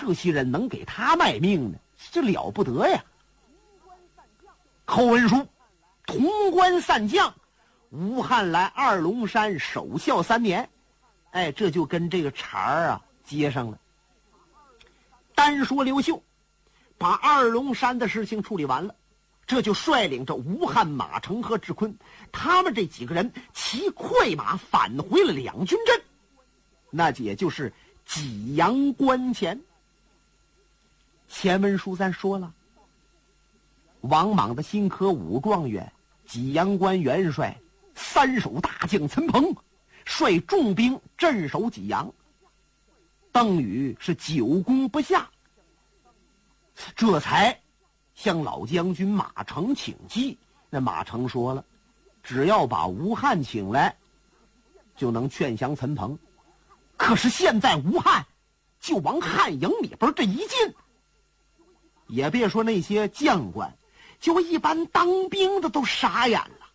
这些人能给他卖命呢？这了不得呀！寇文书潼关散将，吴汉来二龙山守孝3年，哎，这就跟这个茬儿啊接上了。单说刘秀把二龙山的事情处理完了，这就率领着吴汉、马成和智坤他们这几个人骑快马返回了两军阵，那也就是济阳关前。前文书咱说了，王莽的新科武状元、济阳关元帅、三手大将岑彭率重兵镇守济阳，邓禹是久攻不下，这才向老将军马成请计。那马成说了，只要把吴汉请来，就能劝降岑彭。可是现在吴汉就往汉营里边这一进，也别说那些将官，就一般当兵的都傻眼了。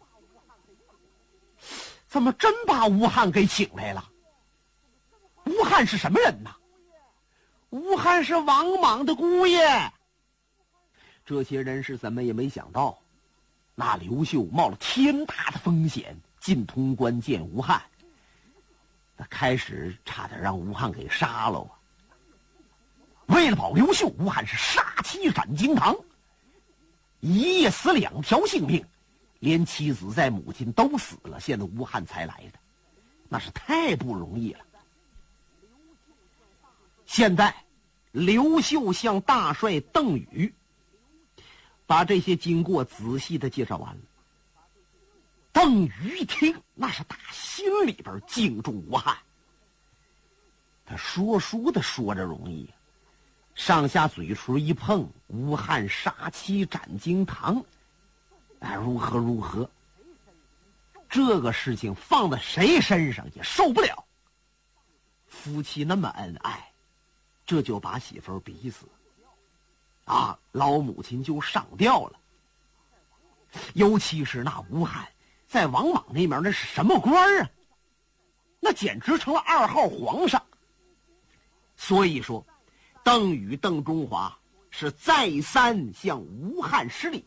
怎么真把吴汉给请来了？吴汉是什么人呢？吴汉是王莽的姑爷。这些人是怎么也没想到，那刘秀冒了天大的风险进潼关见吴汉，那开始差点让吴汉给杀了啊！为了保刘秀，吴汉是杀妻斩惊堂，一夜死2条性命，连妻子在母亲都死了，现在吴汉才来的，那是太不容易了。现在刘秀向大帅邓禹把这些经过仔细的介绍完了。邓禹一听，那是打心里边敬重吴汉。他说书的说着容易，上下嘴唇一碰，吴汉杀妻斩惊堂，如何如何，这个事情放在谁身上也受不了。夫妻那么恩爱，这就把媳妇儿逼死啊！老母亲就上吊了。尤其是那吴汉在王莽那边那是什么官啊？那简直成了2号皇上。所以说邓禹、邓中华是再三向吴汉施礼。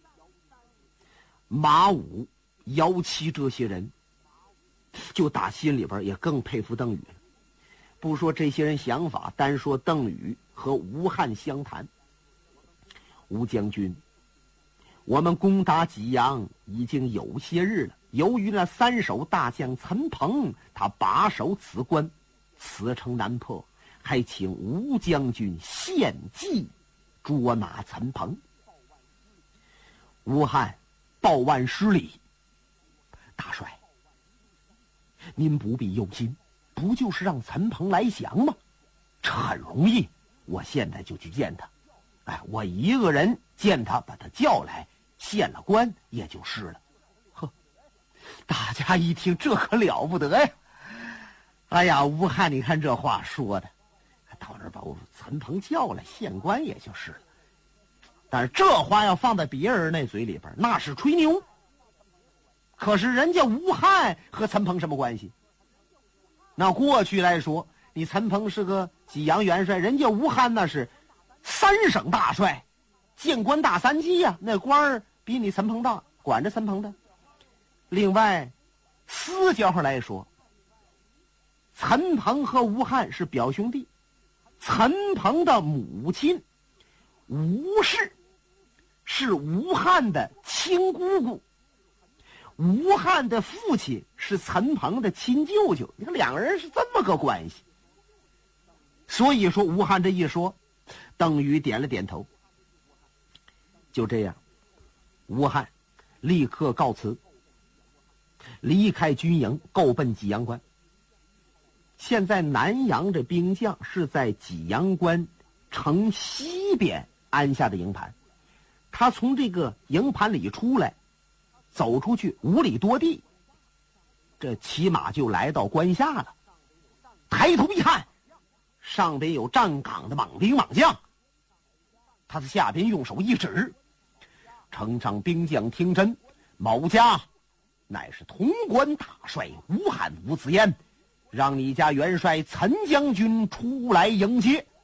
马武、姚七这些人就打心里边也更佩服邓禹了。不说这些人想法，单说邓禹和吴汉相谈。吴将军，我们攻打济阳已经有些日了，由于那三手大将岑彭他把守此关，此城难破，还请吴将军献计捉拿岑彭。吴汉报万施礼，大帅，您不必忧心，不就是让岑彭来降吗？这很容易，我现在就去见他。我一个人见他，把他叫来，献了官也就是了。呵，大家一听，这可了不得呀！哎呀，吴汉，你看这话说的，到这把我岑彭叫来献官也就是了。但是这话要放在别人那嘴里边，那是吹牛。可是人家吴汉和岑彭什么关系？那过去来说，你岑彭是个济阳元帅，人家吴汉那是3省大帅，谏官大3级呀，那官儿比你岑彭大，管着岑彭的。另外，私交上来说，岑彭和吴汉是表兄弟。岑彭的母亲吴氏是吴汉的亲姑姑，吴汉的父亲是岑彭的亲舅舅，你看2个人是这么个关系。所以说吴汉这一说，邓禹点了点头。就这样，吴汉立刻告辞，离开军营，够奔济阳关。现在南阳这兵将是在济阳关城西边安下的营盘，他从这个营盘里出来，走出去5里多地，这骑马就来到关下了。抬头一看，上边有站岗的莽兵莽将，他在下边用手一指，城上兵将听真，某家乃是潼关大帅吴汉吴子焉，让你家元帅岑将军出来迎接。